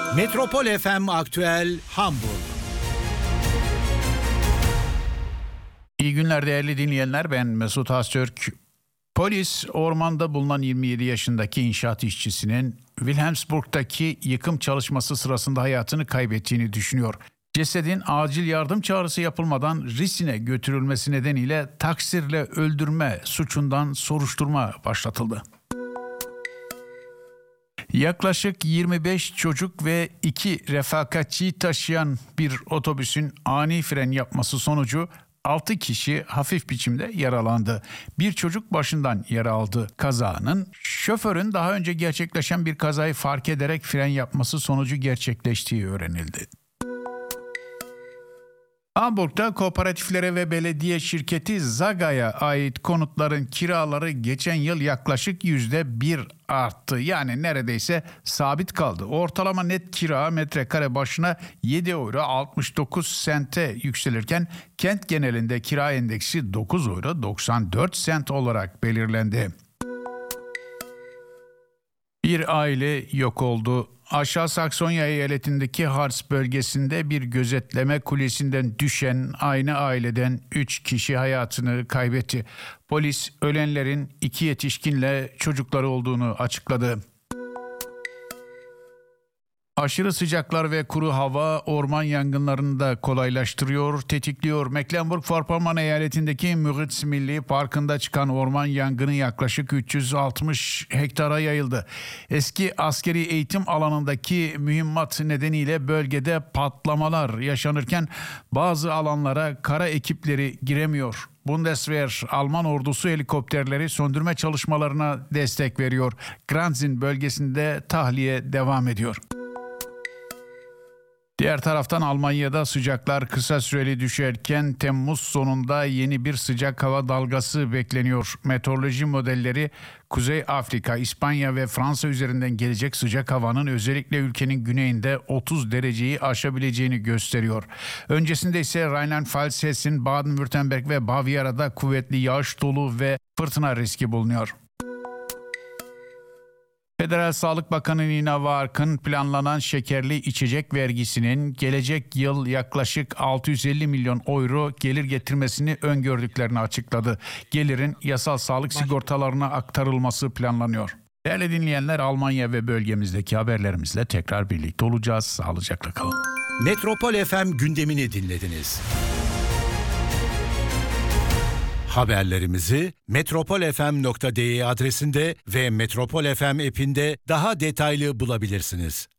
Metropol FM Aktüel Hamburg. İyi günler değerli dinleyenler, ben Mesut Öztürk. Polis ormanda bulunan 27 yaşındaki inşaat işçisinin Wilhelmsburg'daki yıkım çalışması sırasında hayatını kaybettiğini düşünüyor. Cesedin acil yardım çağrısı yapılmadan Risin'e götürülmesi nedeniyle taksirle öldürme suçundan soruşturma başlatıldı. Yaklaşık 25 çocuk ve 2 refakatçiyi taşıyan bir otobüsün ani fren yapması sonucu 6 kişi hafif biçimde yaralandı. Bir çocuk başından yara aldı. Kazanın şoförün daha önce gerçekleşen bir kazayı fark ederek fren yapması sonucu gerçekleştiği öğrenildi. Hamburg'da kooperatiflere ve belediye şirketi Zaga'ya ait konutların kiraları geçen yıl yaklaşık %1 arttı. Yani neredeyse sabit kaldı. Ortalama net kira metrekare başına 7 euro 69 sente yükselirken kent genelinde kira endeksi 9 euro 94 sent olarak belirlendi. Bir aile yok oldu. Aşağı Saksonya eyaletindeki Harz bölgesinde bir gözetleme kulesinden düşen aynı aileden 3 kişi hayatını kaybetti. Polis ölenlerin 2 yetişkinle çocukları olduğunu açıkladı. Aşırı sıcaklar ve kuru hava orman yangınlarını da kolaylaştırıyor, tetikliyor. Mecklenburg-Vorpommern eyaletindeki Müritz Milli Parkı'nda çıkan orman yangını yaklaşık 360 hektara yayıldı. Eski askeri eğitim alanındaki mühimmat nedeniyle bölgede patlamalar yaşanırken bazı alanlara kara ekipleri giremiyor. Bundeswehr Alman ordusu helikopterleri söndürme çalışmalarına destek veriyor. Granzin bölgesinde tahliye devam ediyor. Diğer taraftan Almanya'da sıcaklar kısa süreli düşerken Temmuz sonunda yeni bir sıcak hava dalgası bekleniyor. Meteoroloji modelleri Kuzey Afrika, İspanya ve Fransa üzerinden gelecek sıcak havanın özellikle ülkenin güneyinde 30 dereceyi aşabileceğini gösteriyor. Öncesinde ise Rheinland-Pfalz, Hessen, Baden-Württemberg ve Bavyera'da kuvvetli yağış, dolu ve fırtına riski bulunuyor. Federal Sağlık Bakanı Nina Warken planlanan şekerli içecek vergisinin gelecek yıl yaklaşık 650 milyon euro gelir getirmesini öngördüklerini açıkladı. Gelirin yasal sağlık sigortalarına aktarılması planlanıyor. Değerli dinleyenler, Almanya ve bölgemizdeki haberlerimizle tekrar birlikte olacağız. Sağlıcakla kalın. Metropol FM gündemini dinlediniz. Haberlerimizi metropolfm.de adresinde ve Metropol FM app'inde daha detaylı bulabilirsiniz.